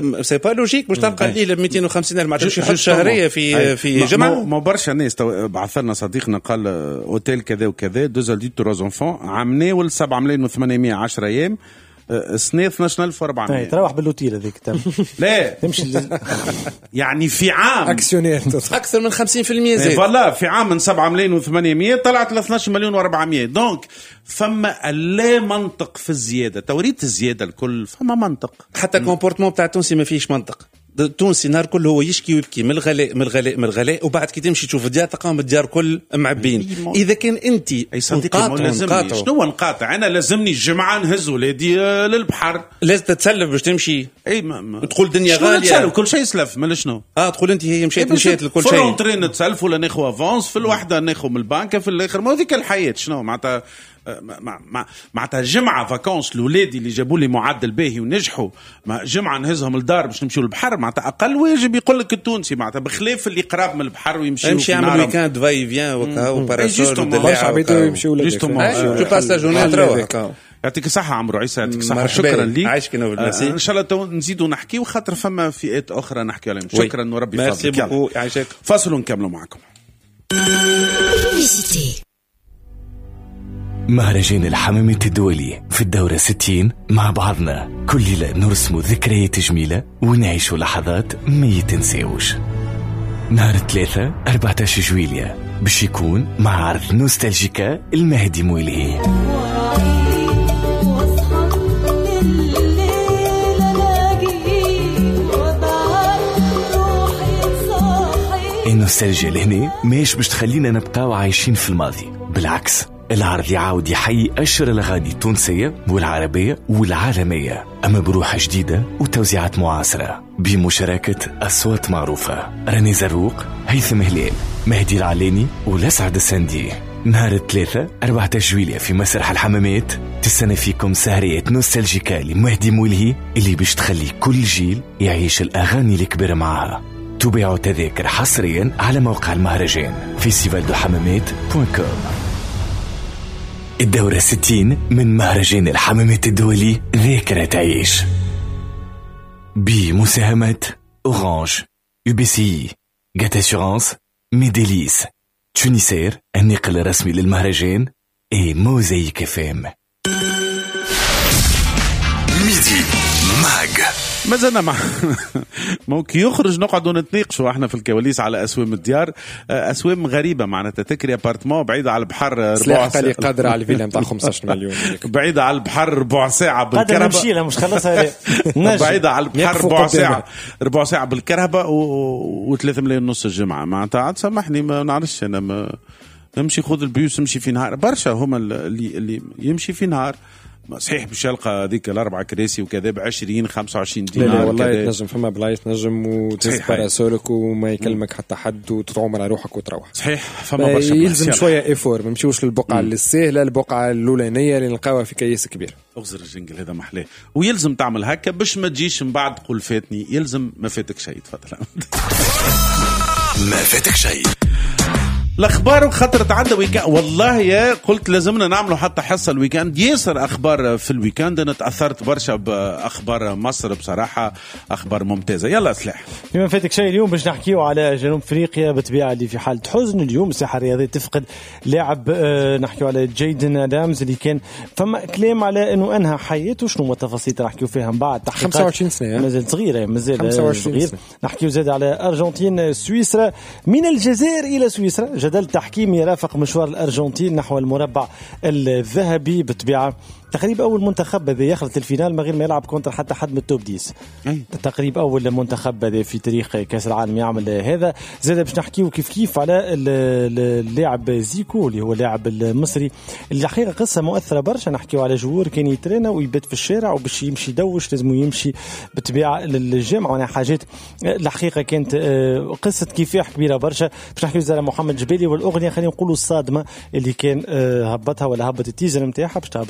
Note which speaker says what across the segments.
Speaker 1: سي با لوجيك باش تلقى الليله ب 250 ما عادش يحط شهريه في جمعه.
Speaker 2: ما برشا ناس بعث لنا صديقنا قال اوتيل كذا وكذا 2 adultes 3 enfants عمناول 7,810 ايام سنة 12,400.
Speaker 3: تروح بالوتيل هذيك
Speaker 2: لا
Speaker 3: تمشي
Speaker 2: يعني في عام
Speaker 3: اكسيونير
Speaker 1: اكثر من 50% زاد.
Speaker 2: فوالا في عام من 7,800,000 طلعت ل 12,400,000. دونك فما لا منطق في الزياده. توريت الزياده الكل فما منطق.
Speaker 1: حتى كومبورتمون بتاع التونسي ما فيش منطق. التونسي نهار كله هو يشكي ويبكي من الغلاء من الغلاء من الغلاء، وبعد كي تمشي تشوف الديار تلقاهم الديار كل معبين. اذا كان انت
Speaker 2: نقاطع شنو نقاطع انا لازمني الجمعه نهز ولادي للبحر،
Speaker 1: لازم تتسلف باش تمشي.
Speaker 2: اي
Speaker 1: تقول دنيا غاليه
Speaker 2: كل شيء يسلف من شنو
Speaker 1: تقول انت هي مشيت لكل شيء.
Speaker 2: في الانترين نتسلف ولا ناخذ افونس في الوحده ناخذ من البنك في الاخر. ما هذيك الحياه شنو معناتها معناتها جمعة فاكونس لولادي اللي جابوا لي معدل باهي ونجحوا جمعة نهزهم الدار باش نمشيو للبحر. معناتها أقل واجب يقول لك التونسي معناتها بخلاف اللي قراب من البحر ويمشيو
Speaker 1: يمشي يعمل ويكاند فاي فيان وكاو باراسول ودلع
Speaker 3: يمشيو
Speaker 1: جو باس لا جورني تروح.
Speaker 2: يعطيك الصحة عمرو عيسى، يعطيك الصحة، شكرا ليك.
Speaker 1: إن
Speaker 2: شاء الله نزيدوا نحكي وخاطر فما فئات أخرى نحكي عليهم. شكرا وربي يفضلك. فاصل ونكملوا معكم.
Speaker 4: مهرجان الحمامة الدولي في الدورة 60 مع بعضنا كل ليلة نرسموا ذكريات جميلة ونعيشوا لحظات ما يتنسيوش. نهار 3 14 جويلية باش يكون مع عرض نوستالجيكا المهدي مولهي. النوستالجيا لهنا ماش باش تخلينا نبقاو عايشين في الماضي، بالعكس العرض يعاود يحيي أشهر الأغاني التونسية والعربية والعالمية، أما بروحة جديدة وتوزيعات معاصرة بمشاركة أصوات معروفة: راني زروق، هيثم هلال، مهدي العلاني ولسعد السندي. نهار 3 14 جويلية في مسرح الحمامات تستنى فيكم سهرية نوستالجيكا لمهدي مولهي اللي باش تخلي كل جيل يعيش الأغاني الكبيرة معها. تبيعوا تذاكر حصريا على موقع المهرجان festivaldohammamet.com. الدورة 60 من مهرجان الحمامات الدولي ذاكرة تعيش بمساهمة أورانج، UBCI، جات أسيورانس، ميديليس، تونيسير النقل الرسمي للمهرجان، موزايك FM.
Speaker 2: ميدي ماج ما زلنا ممكن يخرج نقعدوا نتناقشوا احنا في الكواليس على اسوام الديار. اسوام غريبه معناتها تكري ابارتمون بعيده على البحر ربع ساعه
Speaker 3: قادر على الفيلا نتاع 15 مليون
Speaker 2: بعيده على البحر ربع ساعه بالكهرباء
Speaker 3: نمشي لها مش خلصها
Speaker 2: بعيده على البحر ربع ساعه بالكهرباء و3 ملايين ونص الجمعه. معناتها سامحني ما نعرفش انا نمشي خذ البيوس نمشي في نهار. برشا هما اللي يمشي في نهار صحيح باش يلقى هذيك الأربعة كراسي وكذا ب20-25 دينار.
Speaker 3: لا والله تنجم فما بلايص تنجم وتهز باراسولك وما يكلمك حتى حد وتطعم على روحك وتروح.
Speaker 2: صحيح فما برشا
Speaker 3: يلزم شوية إيفور، ما نمشيوش للبقعة السهلة، البقعة الأولانية اللي نلقاها في كيس كبير.
Speaker 2: أغزر الجنجل هذا محلاه ويلزم تعمل هكا باش ما تجيش من بعد تقول فاتني. يلزم ما فاتك شيء. تفضل.
Speaker 4: ما فاتك شيء.
Speaker 2: الأخبار خطرت عندها ويكاند والله يا قلت لازمنا نعملوا حتى حصة الويكاند. ياسر أخبار في الويكاند. أنا تأثرت برشا بأخبار مصر بصراحة، أخبار ممتازة. يلا سلاح
Speaker 3: ما فاتك شيء. اليوم باش نحكيو على جنوب أفريقيا بالطبيعة اللي في حالة حزن. اليوم الساحة الرياضية تفقد لاعب نحكيو على جايدن آدامز اللي كان فما كلام على أنه أنهى حياته. شنو التفاصيل نحكيو فيها من بعد تحقيقات. 25 سنة مازال صغيرة، مازال صغير. نحكيو زاد على أرجنتين سويسرا، من الجزائر إلى سويسرا. جدل تحكيمي يرافق مشوار الأرجنتين نحو المربع الذهبي. بالطبيعة تقريبا أول منتخب هذا يخلط الفينال من غير ما يلعب كونتر حتى حد من التوب 10. تقريبا أول منتخب هذا في تاريخ كأس العالم يعمل هذا. زاد باش نحكيه كيف على اللاعب زيكو اللي هو اللاعب المصري اللي حقيقة قصة مؤثرة برشا. نحكيه على جوار كان يترينا ويبات في الشارع وباش يمشي يدوش لازم يمشي بالطبيعة للجامعة. وانا حاجات الحقيقة كانت قصة كفاح كبيرة برشا. باش نحكيه على محمد جبالي والأغنية خلينا نقولوا الصادمة اللي كان هبطها ولا هبط التيزر نتاعها باش تهبط كاملة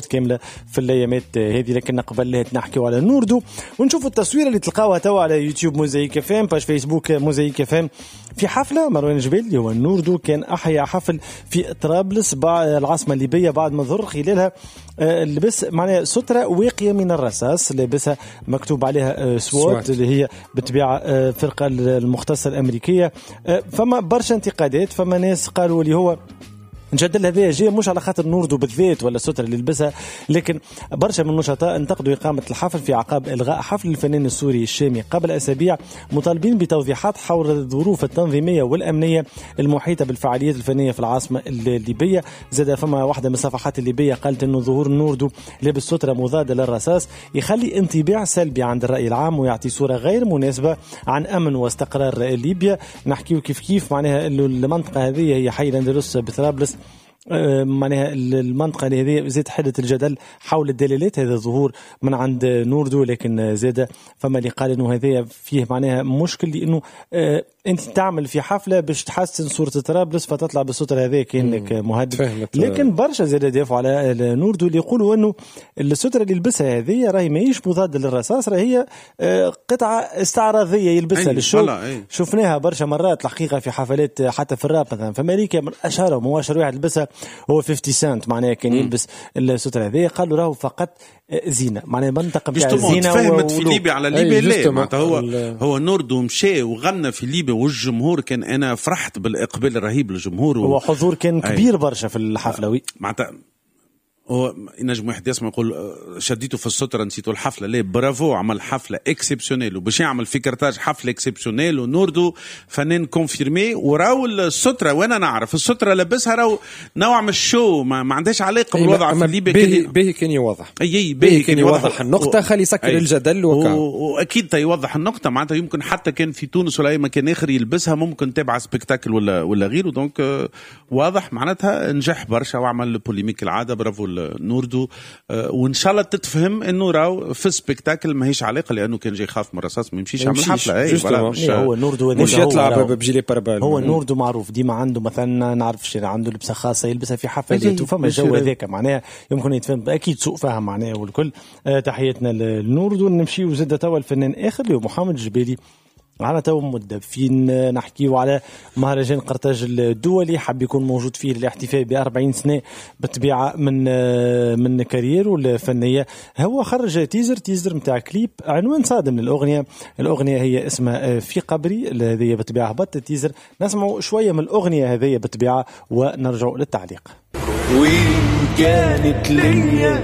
Speaker 3: في الايامات هذه. لكن قبل نحكيو على نوردو ونشوفوا التصوير اللي تلقاوها توا على يوتيوب موزايك فام، باش فيسبوك موزايك فام، في حفله مروان جبيل اللي هو نوردو كان احيا حفل في طرابلس العاصمه الليبيه بعد ما ظهر خلالها لبس معناها ستره واقيه من الرصاص لبسها مكتوب عليها سوات اللي هي بتبيع فرقه المختصه الامريكيه. فما برشا انتقادات، فما ناس قالوا اللي هو نجدل هذا جاي مش على خاطر نوردو بالذات ولا الستر اللي لبسها، لكن برشا من النشطاء انتقدوا إقامة الحفل في عقاب إلغاء حفل الفنان السوري الشامي قبل أسابيع، مطالبين بتوضيحات حول الظروف التنظيمية والأمنية المحيطة بالفعاليات الفنية في العاصمة الليبية. زاد فما واحدة من الصفحات الليبية قالت إنه ظهور نوردو لابس سترة مضادة للرصاص يخلي انطباع سلبي عند الرأي العام ويعطي صورة غير مناسبة عن أمن واستقرار ليبيا. نحكيو كيف معناها المنطقة هذه هي حي الأندلس بطرابلس، معناها المنطقة هذه زاد حدث الجدل حول الدلالات هذا الظهور من عند نوردو، لكن زاد فما اللي قال انه هذا فيه معناها مشكل، لانه انت تعمل في حفلة باش تحسن صورة طرابلس فتطلع بالستر هذا كأنك مهدد. لكن برشا زاد دافعوا على نوردو اللي يقولوا انه السترة اللي لبسها هذه راهي ماهيش مضادة للرصاص، راهي قطعة استعراضية يلبسها للشو. شفناها برشا مرات الحقيقة في حفلات حتى في الراب مثلا في أمريكا، من أشهرهم هو أشهر واحد لبسها هو 50 سنت، معناها كان يلبس السترة هذه قالوا راهو فقط زينة، معناها منطقة بتاع الزينة.
Speaker 2: تفهمت في ليبيا على ليبيا لا معناتها هو نوردو مشى وغنى في ليبيا والجمهور كان، أنا فرحت بالإقبال الرهيب للجمهور
Speaker 3: هو حضور كان كبير برشا في الحفلة.
Speaker 2: معناتها هو ينجم واحد يسمع يقول شديته في السترة نسيتوا الحفلة، ليه برافو عمل حفلة اكسبسيونيل وباش يعمل في كرتاج حفلة اكسبسيونيل، ونوردو فنان كونفيرمي وراو السترة وانا نعرف السترة لبسها راو نوع من الشو ما عندهاش علاقة بالوضع في ليبيا.
Speaker 5: باهي كان يوضح
Speaker 2: باهي كان يوضح
Speaker 5: النقطة خلي يسكر الجدل
Speaker 2: واكيد تيوضح النقطة. معناتها يمكن حتى كان في تونس ولا اي مكان اخر يلبسها ممكن تبع سبيكتاكل ولا غيره، دونك واضح معناتها نجح برشا وعمل بوليميك العادة. برافو نوردو، وان شاء الله تتفهم انه راو في سبيكتاكل ماهيش علاقه، لانه كان جاي خاف من الرصاص ما يمشيش يعمل حفله.
Speaker 3: هو نوردو
Speaker 5: مش يطلع بجيلي باربال.
Speaker 3: هو نوردو معروف ديما عنده مثلا نعرفش عنده لبسه خاصه يلبسها في حفلات وفما الجو هذاك معناها يمكن يتفهم اكيد سوء فهم معناها والكل. تحياتنا لنوردو. نمشيو زاد توا الفنان اخر اللي هو محمد جبيلي. على تو مدة فين نحكيو على مهرجان قرطاج الدولي، حب يكون موجود فيه الاحتفاء ب40 سنة بالطبيعة من كاريره الفنية. هو خرج تيزر متاع كليب عنوان صادم الأغنية هي اسمها في قبري، هذه بالطبيعة هبط التيزر. نسمعوا شوية من الأغنية هذه بالطبيعة ونرجع للتعليق.
Speaker 6: وين كانت ليا